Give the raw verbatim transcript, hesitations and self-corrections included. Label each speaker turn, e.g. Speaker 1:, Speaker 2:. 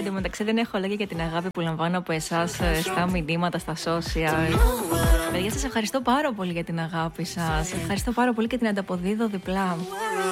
Speaker 1: τω μεταξύ δεν έχω λόγια για την αγάπη που λαμβάνω από εσάς στα μηνύματα, στα social. Παιδιά, σας ευχαριστώ πάρα πολύ για την αγάπη σας. Ευχαριστώ πάρα πολύ και την ανταποδίδω διπλά.